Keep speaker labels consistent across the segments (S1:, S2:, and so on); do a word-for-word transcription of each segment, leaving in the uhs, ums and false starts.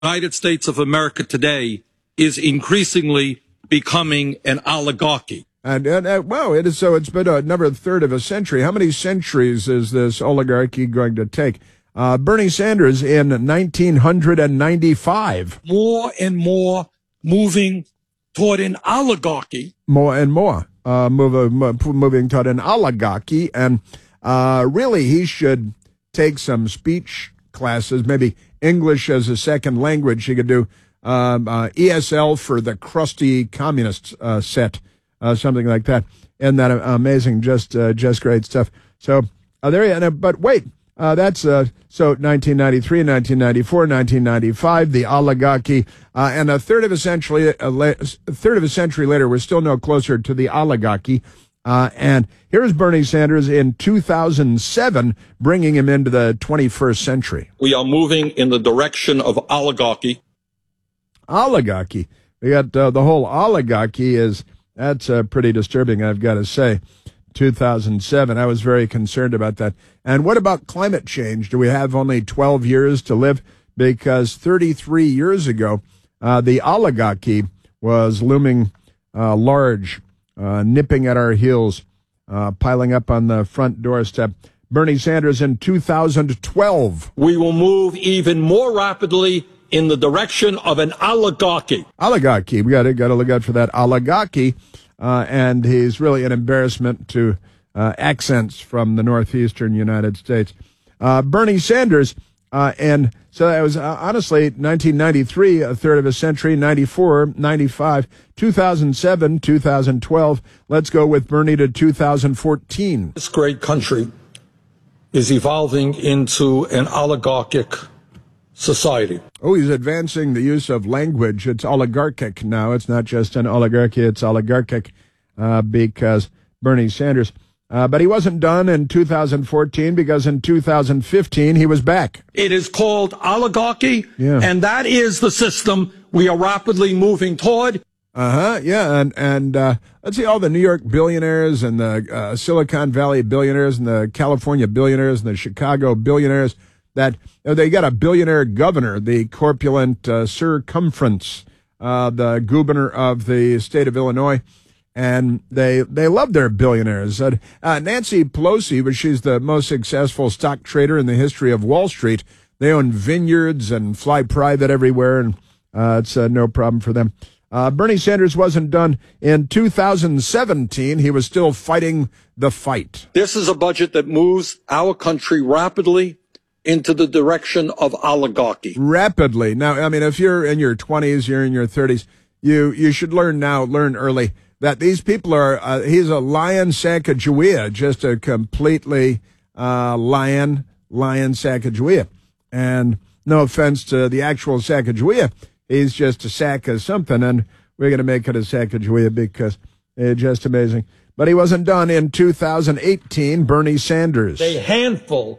S1: United States of America today is increasingly becoming an oligarchy.
S2: And, and uh, wow, it is so. It's been another third of a century. How many centuries is this oligarchy going to take? Uh, Bernie Sanders in nineteen ninety-five.
S1: More and more moving toward an oligarchy.
S2: More and more uh, move, moving toward an oligarchy. And uh, really, he should take some speech classes, maybe English as a second language. He could do um, uh, E S L for the crusty communist uh, set, uh, something like that. Isn't that amazing? Just uh, just great stuff. So uh, there you go. But wait. Uh, that's uh, so nineteen ninety-three, nineteen ninety-four, nineteen ninety-five, the oligarchy, uh, and a third of a century, a, la- a third of a century later, we're still no closer to the oligarchy. Uh, and here's Bernie Sanders in two thousand seven, bringing him into the twenty-first century.
S1: We are moving in the direction of oligarchy.
S2: Oligarchy. We got uh, the whole oligarchy is that's uh, pretty disturbing, I've got to say. two thousand seven. I was very concerned about that. And what about climate change? Do we have only twelve years to live? Because thirty-three years ago, uh, the oligarchy was looming uh, large, uh, nipping at our heels, uh, piling up on the front doorstep. Bernie Sanders in two thousand twelve.
S1: We will move even more rapidly in the direction of an oligarchy.
S2: Oligarchy. We got to got to look out for that oligarchy. Uh, and he's really an embarrassment to uh, accents from the northeastern United States. Uh, Bernie Sanders, uh, and so that was uh, honestly nineteen ninety-three, a third of a century, ninety-four, ninety-five, two thousand seven, two thousand twelve. Let's go with Bernie to two thousand fourteen.
S1: This great country is evolving into an oligarchic society.
S2: Oh, he's advancing the use of language. It's oligarchic now. It's not just an oligarchy, it's oligarchic uh, because Bernie Sanders. Uh, but he wasn't done in two thousand fourteen because in two thousand fifteen he was back.
S1: It is called oligarchy,
S2: yeah.
S1: And that is the system we are rapidly moving toward.
S2: Uh-huh, yeah, and, and uh, let's see, all the New York billionaires and the uh, Silicon Valley billionaires and the California billionaires and the Chicago billionaires, that uh, they got a billionaire governor, the corpulent uh, circumference, uh, the governor of the state of Illinois, and they they love their billionaires. Uh, uh, Nancy Pelosi, but she's the most successful stock trader in the history of Wall Street. They own vineyards and fly private everywhere, and uh, it's uh, no problem for them. Uh, Bernie Sanders wasn't done in two thousand seventeen. He was still fighting the fight.
S1: This is a budget that moves our country rapidly into the direction of oligarchy.
S2: Rapidly. Now, I mean, if you're in your twenties, you're in your thirties, you, you should learn now, learn early, that these people are, uh, he's a lion Sacagawea, just a completely uh, lion, lion Sacagawea. And no offense to the actual Sacagawea, he's just a sack of something, and we're going to make it a Sacagawea because it's just amazing. But he wasn't done in two thousand eighteen, Bernie Sanders.
S1: A handful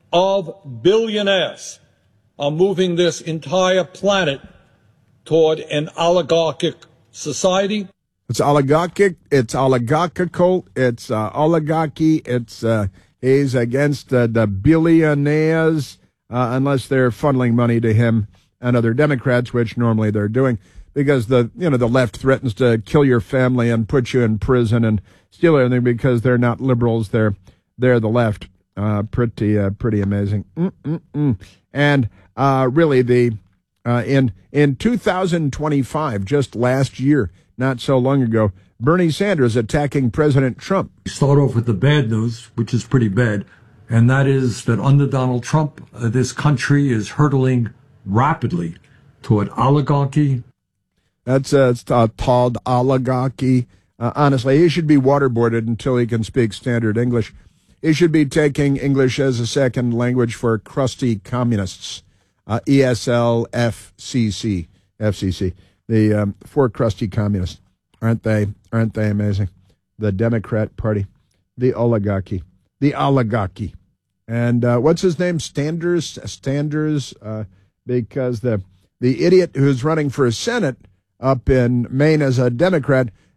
S1: of billionaires are moving this entire planet toward an oligarchic society.
S2: It's oligarchic, it's oligarchical, it's uh, oligarchy, it's uh, he's against uh, the billionaires, uh, unless they're funneling money to him and other Democrats, which normally they're doing, because the you know the left threatens to kill your family and put you in prison and steal everything because they're not liberals, they're they're the left. Uh, pretty, uh, pretty amazing. Mm-mm-mm. And uh, really, the uh, in in two thousand twenty-five, just last year, not so long ago, Bernie Sanders attacking President Trump.
S3: Start off with the bad news, which is pretty bad, and that is that under Donald Trump, uh, this country is hurtling rapidly toward oligarchy.
S2: That's uh, it's uh, called oligarchy. Uh, honestly, he should be waterboarded until he can speak standard English. He should be taking English as a second language for crusty communists. Uh, E S L F C C, F C C, the um, four crusty communists. Aren't they? Aren't they amazing? The Democrat Party, the oligarchy, the oligarchy, and uh, what's his name? Standers, Standers, uh, because the the idiot who's running for Senate up in Maine as a Democrat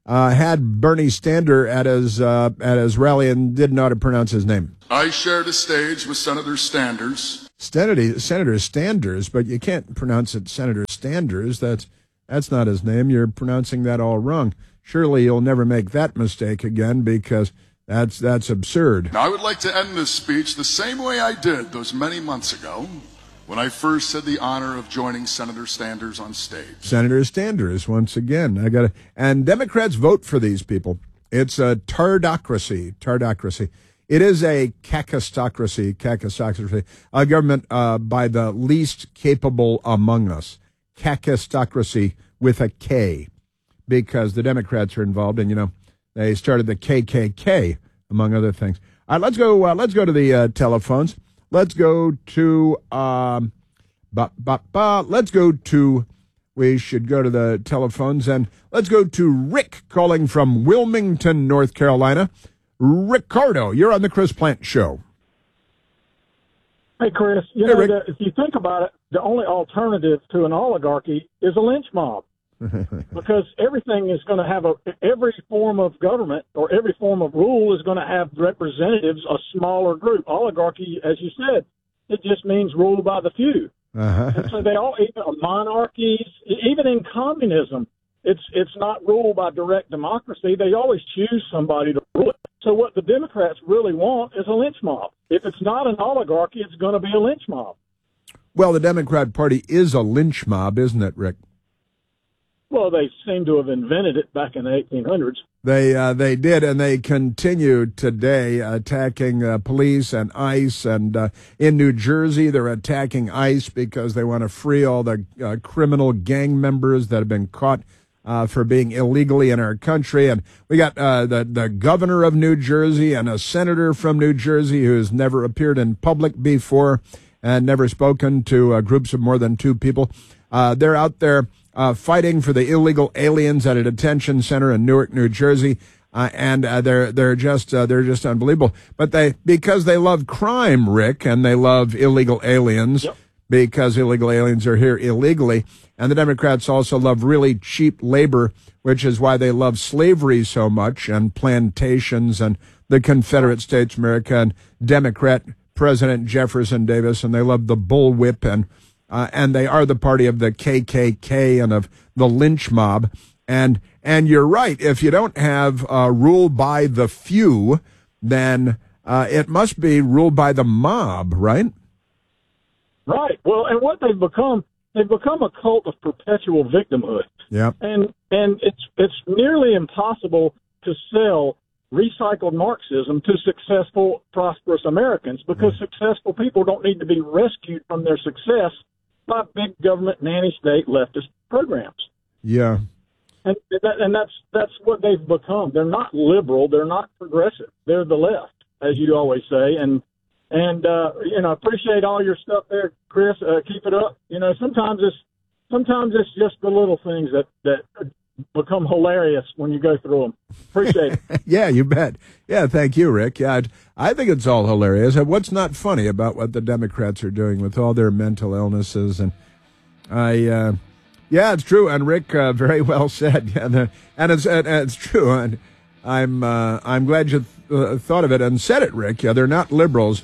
S2: uh, had Bernie Stander at his uh, at his rally and didn't know how to pronounce his name.
S4: I shared a stage with Senator Standers.
S2: Senator, Senator Standers, but you can't pronounce it Senator Standers. That's that's not his name. You're pronouncing that all wrong. Surely you'll never make that mistake again, because that's that's absurd.
S4: Now, I would like to end this speech the same way I did those many months ago when I first had the honor of joining Senator Standers on stage.
S2: Senator Standers, once again. I got to, and Democrats vote for these people. It's a tardocracy, tardocracy. It is a kakistocracy, kakistocracy, a government uh, by the least capable among us. Kakistocracy with a K, because the Democrats are involved, and you know they started the K K K among other things. All right, let's go. Uh, let's go to the uh, telephones. Let's go to. Um, ba, ba, ba, let's go to. We should go to the telephones, and let's go to Rick calling from Wilmington, North Carolina. Ricardo, you're on the Chris Plante Show.
S5: Hey, Chris, you
S2: hey,
S5: know,
S2: Rick.
S5: the, if you think about it, the only alternative to an oligarchy is a lynch mob. Because everything is going to have a, every form of government or every form of rule is going to have representatives, a smaller group. Oligarchy, as you said, it just means rule by the few.
S2: Uh-huh.
S5: And so they all, even monarchies, even in communism, it's it's not ruled by direct democracy. They always choose somebody to rule it. So what the Democrats really want is a lynch mob. If it's not an oligarchy, it's going to be a lynch mob.
S2: Well, the Democrat Party is a lynch mob, isn't it, Rick?
S5: Well, they seem to have invented it back in the eighteen hundreds.
S2: They uh, they did, and they continue today attacking uh, police and ICE. And uh, in New Jersey, they're attacking ICE because they want to free all the uh, criminal gang members that have been caught Uh, for being illegally in our country. And we got uh, the, the governor of New Jersey and a senator from New Jersey who's never appeared in public before and never spoken to uh, groups of more than two people. Uh, they're out there uh, fighting for the illegal aliens at a detention center in Newark, New Jersey. Uh, and uh, they're they're just uh, they're just unbelievable. But they because they love crime, Rick, and they love illegal aliens. Yep. Because illegal aliens are here illegally. And the Democrats also love really cheap labor, which is why they love slavery so much, and plantations and the Confederate States of America and Democrat President Jefferson Davis, and they love the bullwhip, and uh, and they are the party of the K K K and of the lynch mob. And and you're right, if you don't have uh, rule by the few, then uh, it must be ruled by the mob, right?
S5: Right. Well, and what they've become, they've become a cult of perpetual victimhood.
S2: Yeah.
S5: And and it's it's nearly impossible to sell recycled Marxism to successful, prosperous Americans, because mm. successful people don't need to be rescued from their success by big government nanny state leftist programs.
S2: Yeah.
S5: And that, and that's that's what they've become. They're not liberal. They're not progressive. They're the left, as you always say. And And, uh, you know, appreciate all your stuff there, Chris. Uh, keep it up. You know, sometimes it's, sometimes it's just the little things that, that become hilarious when you go through them. Appreciate it.
S2: Yeah, you bet. Yeah, thank you, Rick. Yeah, I think it's all hilarious. And what's not funny about what the Democrats are doing with all their mental illnesses? And I, uh, yeah, it's true. And Rick, uh, very well said. Yeah, the, and it's, and it's true. And I'm, uh, I'm glad you th- uh, thought of it and said it, Rick. Yeah, they're not liberals.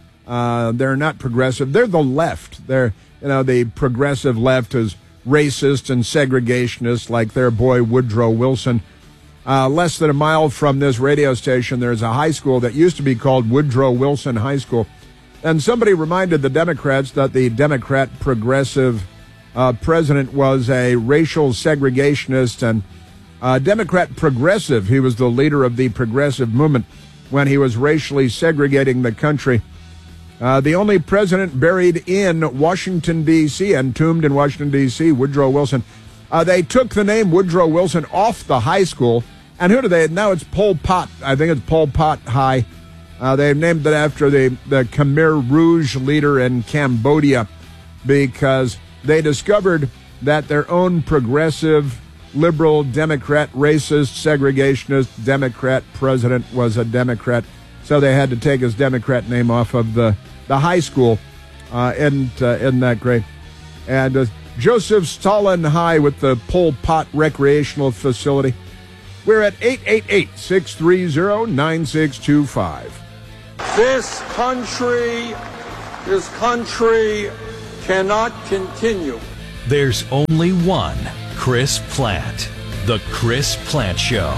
S2: Uh, they're not progressive. They're the left. They're, you know, the progressive left is racist and segregationist, like their boy Woodrow Wilson. Uh, less than a mile from this radio station, there's a high school that used to be called Woodrow Wilson High School. And somebody reminded the Democrats that the Democrat progressive uh, president was a racial segregationist and uh, Democrat progressive. He was the leader of the progressive movement when he was racially segregating the country. Uh, the only president buried in Washington, D C, entombed in Washington, D C, Woodrow Wilson. Uh, they took the name Woodrow Wilson off the high school. And who do they? Now it's Pol Pot. I think it's Pol Pot High. Uh, they've named it after the, the Khmer Rouge leader in Cambodia because they discovered that their own progressive, liberal, Democrat, racist, segregationist Democrat president was a Democrat. So they had to take his Democrat name off of the, the high school. Uh, isn't, uh, isn't that great? And uh, Joseph Stalin High with the Pol Pot recreational facility. We're at eight eight eight, six three zero, nine six two five.
S1: This country, this country cannot continue.
S6: There's only one Chris Plante. The Chris Plante Show.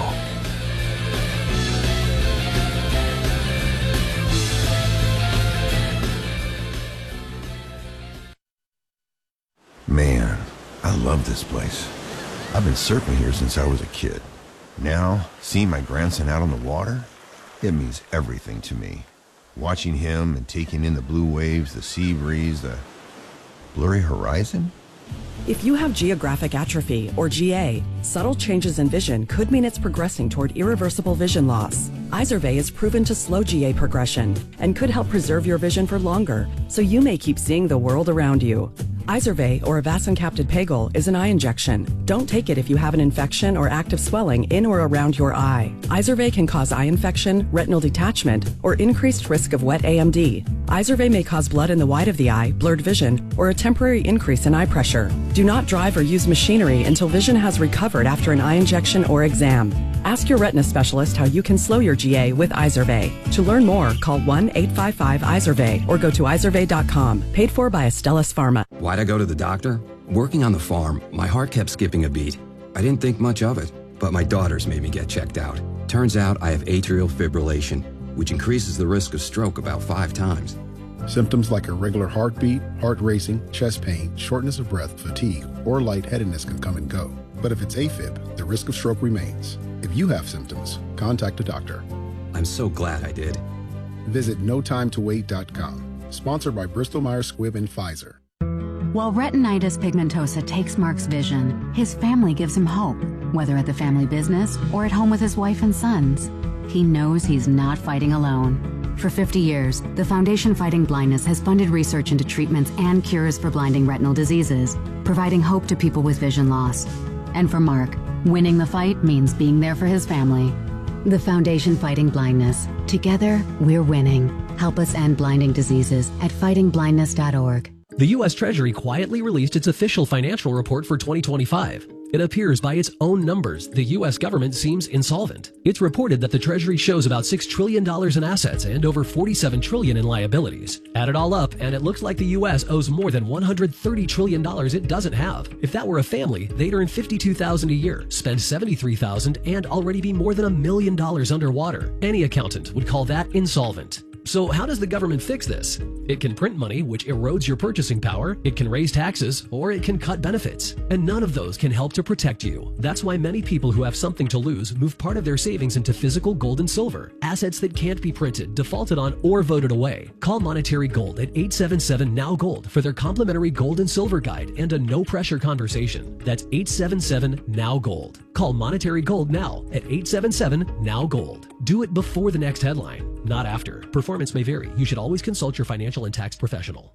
S7: Man, I love this place. I've been surfing here since I was a kid. Now, seeing my grandson out on the water, it means everything to me. Watching him and taking in the blue waves, the sea breeze, the blurry horizon.
S8: If you have geographic atrophy, or G A, subtle changes in vision could mean it's progressing toward irreversible vision loss. Izervay is proven to slow G A progression and could help preserve your vision for longer, so you may keep seeing the world around you. Izervay, or avacincaptad pegol, is an eye injection. Don't take it if you have an infection or active swelling in or around your eye. Izervay can cause eye infection, retinal detachment, or increased risk of wet A M D. Izervay may cause blood in the white of the eye, blurred vision, or a temporary increase in eye pressure. Do not drive or use machinery until vision has recovered after an eye injection or exam. Ask your retina specialist how you can slow your G A with Izervay. To learn more, call one eight five five Izervay or go to izervay dot com. Paid for by Astellas Pharma.
S9: Why'd I go to the doctor? Working on the farm, my heart kept skipping a beat. I didn't think much of it, but my daughters made me get checked out. Turns out I have atrial fibrillation, which increases the risk of stroke about five times.
S10: Symptoms like irregular heartbeat, heart racing, chest pain, shortness of breath, fatigue, or lightheadedness can come and go. But if it's AFib, the risk of stroke remains. If you have symptoms, contact a doctor.
S9: I'm so glad I did.
S10: Visit no time to wait dot com. Sponsored by Bristol Myers Squibb and Pfizer.
S11: While retinitis pigmentosa takes Mark's vision, his family gives him hope, whether at the family business or at home with his wife and sons. He knows he's not fighting alone. For fifty years, the Foundation Fighting Blindness has funded research into treatments and cures for blinding retinal diseases, providing hope to people with vision loss. And for Mark, winning the fight means being there for his family. The Foundation Fighting Blindness. Together, we're winning. Help us end blinding diseases at fighting blindness dot org.
S12: The U S Treasury quietly released its official financial report for twenty twenty-five. It appears by its own numbers, the U S government seems insolvent. It's reported that the Treasury shows about six trillion dollars in assets and over forty-seven trillion dollars in liabilities. Add it all up, and it looks like the U S owes more than one hundred thirty trillion dollars it doesn't have. If that were a family, they'd earn fifty-two thousand dollars a year, spend seventy-three thousand dollars, and already be more than a million dollars underwater. Any accountant would call that insolvent. So how does the government fix this? It can print money, which erodes your purchasing power, it can raise taxes, or it can cut benefits. And none of those can help to protect you. That's why many people who have something to lose move part of their savings into physical gold and silver, assets that can't be printed, defaulted on, or voted away. Call Monetary Gold at eight seven seven N O W Gold for their complimentary gold and silver guide and a no-pressure conversation. That's eight seven seven N O W Gold. Call Monetary Gold now at eight seven seven N O W Gold. Do it before the next headline, not after. Performance may vary. You should always consult your financial and tax professional.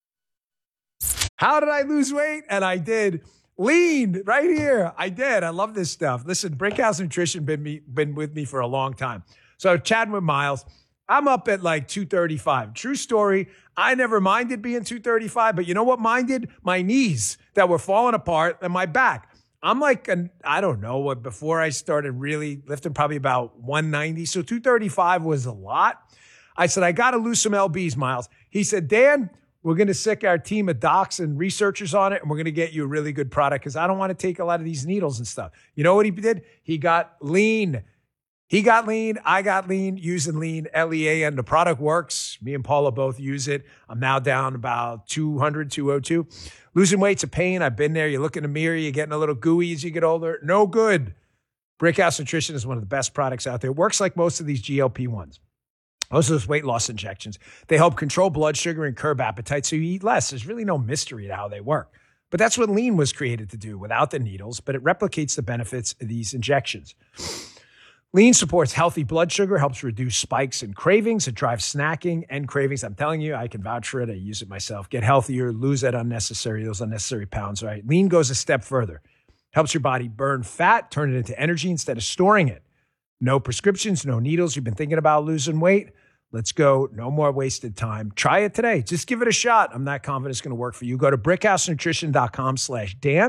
S2: How did I lose weight? And I did. Lean right here. I did. I love this stuff. Listen, Brickhouse Nutrition been me been with me for a long time. So chatting with Miles, I'm up at like two thirty-five. True story. I never minded being two thirty-five, but you know what minded? My knees that were falling apart and my back. I'm like, an, I don't know, what before I started really lifting, probably about one ninety. So two thirty-five was a lot. I said, I got to lose some L Bs, Miles. He said, Dan, we're going to sick our team of docs and researchers on it, and we're going to get you a really good product because I don't want to take a lot of these needles and stuff. You know what he did? He got lean. He got lean. I got lean using lean, L E A, and the product works. Me and Paula both use it. I'm now down about two hundred, two oh two. Losing weight's a pain. I've been there. You look in the mirror, you're getting a little gooey as you get older. No good. Brickhouse Nutrition is one of the best products out there. It works like most of these G L P ones. Most of those weight loss injections. They help control blood sugar and curb appetite so you eat less. There's really no mystery to how they work. But that's what lean was created to do without the needles, but it replicates the benefits of these injections. Lean supports healthy blood sugar, helps reduce spikes and cravings. It drives snacking and cravings. I'm telling you, I can vouch for it. I use it myself. Get healthier, lose that unnecessary, those unnecessary pounds, right? Lean goes a step further. Helps your body burn fat, turn it into energy instead of storing it. No prescriptions, no needles. You've been thinking about losing weight? Let's go. No more wasted time. Try it today. Just give it a shot. I'm not confident it's going to work for you. Go to brickhouse nutrition dot com slash Dan.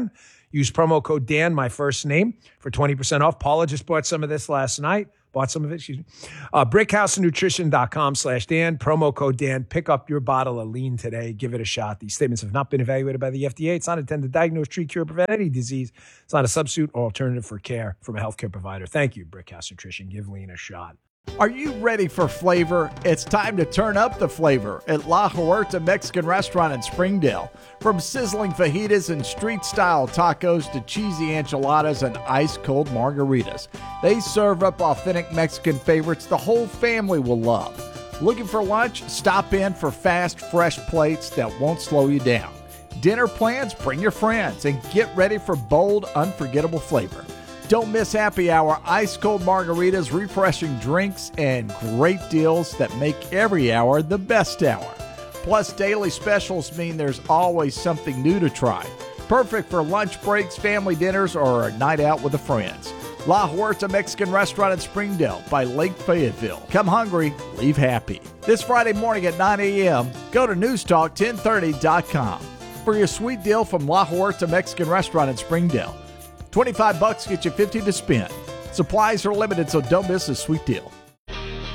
S13: Use promo code Dan, my first name, for twenty percent off. Paula just bought some of this last night. Bought some of it, excuse me. Uh, brickhousenutrition.com slash Dan, promo code Dan. Pick up your bottle of lean today. Give it a shot. These statements have not been evaluated by the F D A. It's not intended to diagnose, treat, cure, prevent any disease. It's not a substitute or alternative for care from a healthcare provider. Thank you, Brickhouse Nutrition. Give lean a shot.
S14: Are you ready for flavor? It's time to turn up the flavor at La Huerta Mexican Restaurant in Springdale. From sizzling fajitas and street-style tacos to cheesy enchiladas and ice-cold margaritas, they serve up authentic Mexican favorites the whole family will love. Looking for lunch? Stop in for fast, fresh plates that won't slow you down. Dinner plans? Bring your friends and get ready for bold, unforgettable flavor. Don't miss happy hour, ice-cold margaritas, refreshing drinks, and great deals that make every hour the best hour. Plus, daily specials mean there's always something new to try. Perfect for lunch breaks, family dinners, or a night out with the friends. La Huerta Mexican Restaurant in Springdale by Lake Fayetteville. Come hungry, leave happy. This Friday morning at nine a.m., go to news talk ten thirty dot com for your sweet deal from La Huerta Mexican Restaurant in Springdale. twenty-five bucks get you fifty to spend. Supplies are limited, so don't miss a sweet deal.